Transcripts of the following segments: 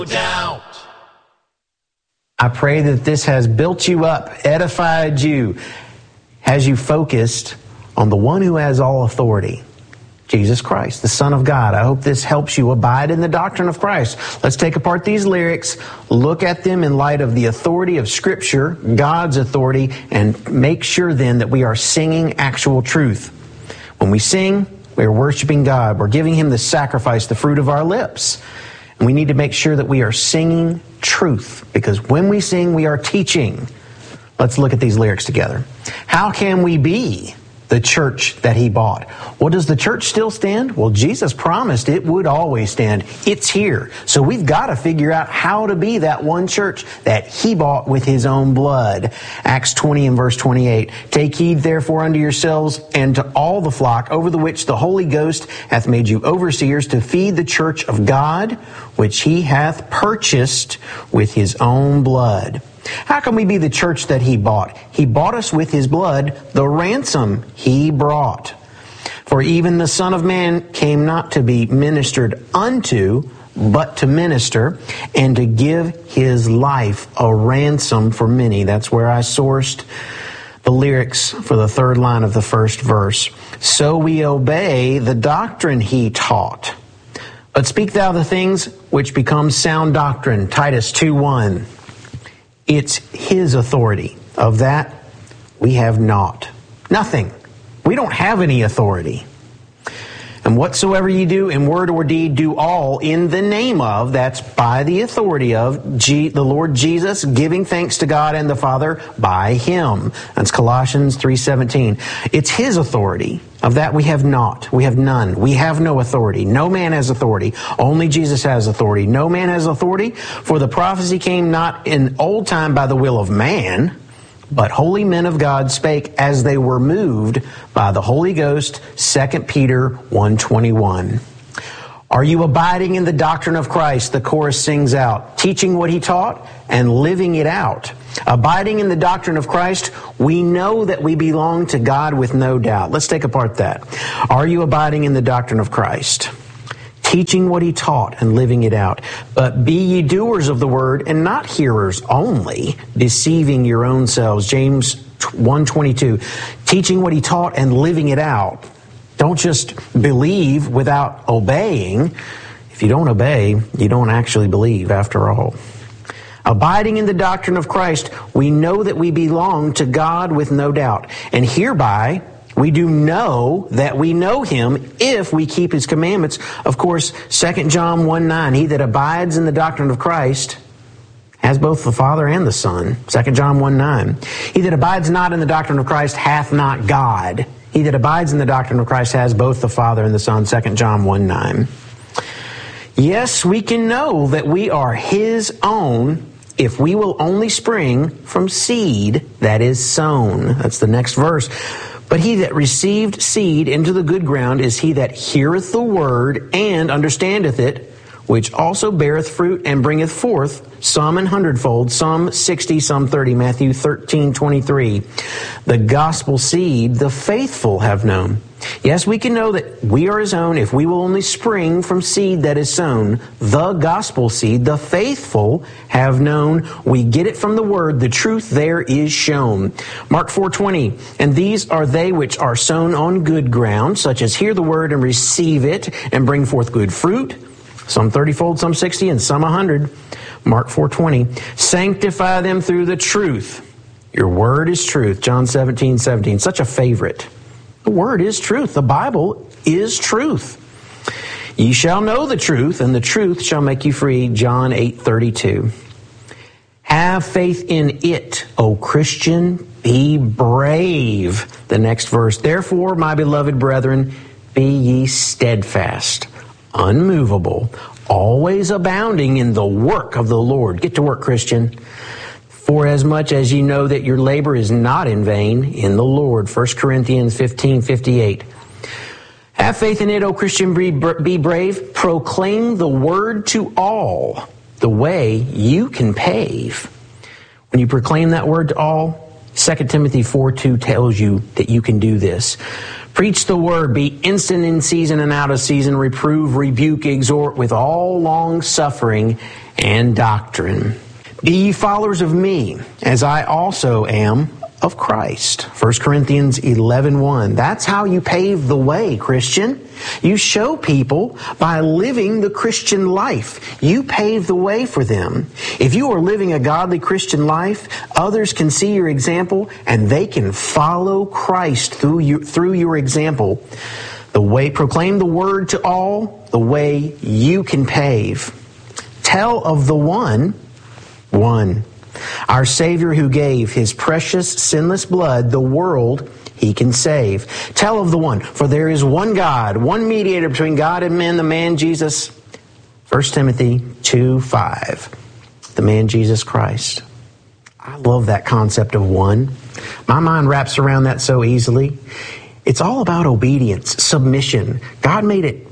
Doubt. I pray that this has built you up, edified you, has you focused on the one who has all authority, Jesus Christ, the Son of God. I hope this helps you abide in the doctrine of Christ. Let's take apart these lyrics, look at them in light of the authority of Scripture, God's authority, and make sure then that we are singing actual truth. When we sing, we are worshiping God. We're giving Him the sacrifice, the fruit of our lips. And we need to make sure that we are singing truth, because when we sing, we are teaching. Let's look at these lyrics together. How can we be the church that He bought? Well, does the church still stand? Well, Jesus promised it would always stand. It's here. So we've got to figure out how to be that one church that He bought with His own blood. Acts 20 and verse 28. Take heed therefore unto yourselves and to all the flock over the which the Holy Ghost hath made you overseers to feed the church of God, which He hath purchased with His own blood. How can we be the church that He bought? He bought us with His blood, the ransom He brought. For even the Son of Man came not to be ministered unto, but to minister, and to give His life a ransom for many. That's where I sourced the lyrics for the third line of the first verse. So we obey the doctrine He taught. But speak thou the things which become sound doctrine. Titus 2:1. It's His authority. Of that, we have not. Nothing. We don't have any authority. And whatsoever ye do in word or deed, do all in the name of, that's by the authority of, the Lord Jesus, giving thanks to God and the Father by Him. That's Colossians 3:17. It's His authority. Of that we have not. We have none. We have no authority. No man has authority. Only Jesus has authority. No man has authority, for the prophecy came not in old time by the will of man, but holy men of God spake as they were moved by the Holy Ghost. 2 Peter 1:21. Are you abiding in the doctrine of Christ? The chorus sings out. Teaching what He taught and living it out. Abiding in the doctrine of Christ, we know that we belong to God with no doubt. Let's take apart that. Are you abiding in the doctrine of Christ? Teaching what He taught and living it out. But be ye doers of the word and not hearers only, deceiving your own selves. James 1:22. Teaching what He taught and living it out. Don't just believe without obeying. If you don't obey, you don't actually believe after all. Abiding in the doctrine of Christ, we know that we belong to God with no doubt. And hereby, we do know that we know Him if we keep His commandments. Of course, 2 John 1:9, he that abides in the doctrine of Christ has both the Father and the Son. 2 John 1:9. He that abides not in the doctrine of Christ hath not God. He that abides in the doctrine of Christ has both the Father and the Son. 2 John 1:9. Yes, we can know that we are His own if we will only spring from seed that is sown. That's the next verse. But he that received seed into the good ground is he that heareth the word and understandeth it, which also beareth fruit and bringeth forth some an hundredfold, some 60, some 30. Matthew 13:23. The gospel seed the faithful have known. Yes, we can know that we are His own if we will only spring from seed that is sown. The gospel seed, the faithful have known. We get it from the word. The truth there is shown. Mark 4:20. And these are they which are sown on good ground, such as hear the word and receive it and bring forth good fruit. Some 30-fold, some 60, and some 100. Mark 4:20. Sanctify them through the truth. Your word is truth. John 17:17. Such a favorite. The word is truth. The Bible is truth. Ye shall know the truth, and the truth shall make you free. John 8:32. Have faith in it, O Christian. Be brave. The next verse. Therefore, my beloved brethren, be ye steadfast, unmovable, always abounding in the work of the Lord. Get to work, Christian. For as much as ye know that your labor is not in vain in the Lord. 1 Corinthians 15:58. Have faith in it, O Christian, be brave. Proclaim the word to all, the way you can pave. When you proclaim that word to all, 2 Timothy 4:2 tells you that you can do this. Preach the word, be instant in season and out of season, reprove, rebuke, exhort with all long suffering and doctrine. Be ye followers of me, as I also am of Christ. 1 Corinthians 11:1. That's how you pave the way, Christian. You show people by living the Christian life. You pave the way for them. If you are living a godly Christian life, others can see your example and they can follow Christ through your example. The way, proclaim the word to all, the way you can pave. Tell of the one, our Savior who gave His precious sinless blood, the world He can save. Tell of the one, for there is one God, one mediator between God and men, the man Jesus. 1 Timothy 2:5, the man Jesus Christ. I love that concept of one. My mind wraps around that so easily. It's all about obedience, submission. God made it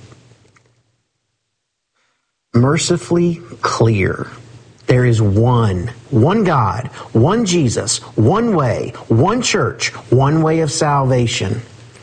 mercifully clear. There is one God, one Jesus, one way, one church, one way of salvation.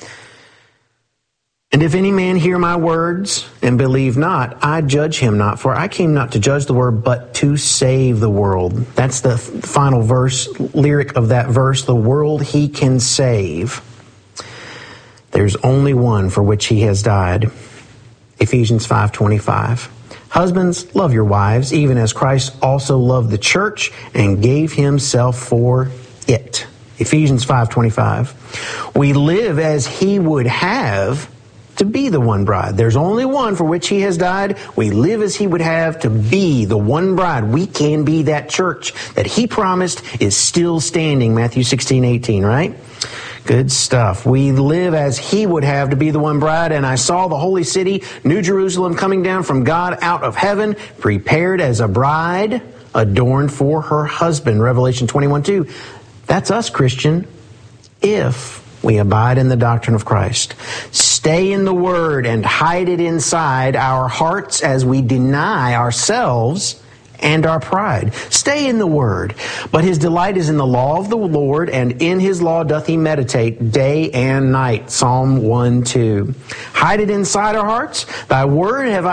And if any man hear my words and believe not, I judge him not, for I came not to judge the world, but to save the world. That's the final lyric of that verse, the world He can save. There's only one for which He has died. Ephesians 5:25. Husbands, love your wives, even as Christ also loved the church and gave Himself for it. Ephesians 5:25. We live as He would have to be the one bride. There's only one for which He has died. We live as He would have to be the one bride. We can be that church that He promised is still standing. Matthew 16:18, right? Good stuff. We live as He would have to be the one bride. And I saw the holy city, New Jerusalem, coming down from God out of heaven, prepared as a bride, adorned for her husband. Revelation 21:2. That's us, Christian, if we abide in the doctrine of Christ. Stay in the Word and hide it inside our hearts as we deny ourselves and our pride. Stay in the Word. But his delight is in the law of the Lord, and in His law doth he meditate day and night. Psalm 1:2. Hide it inside our hearts. Thy word have I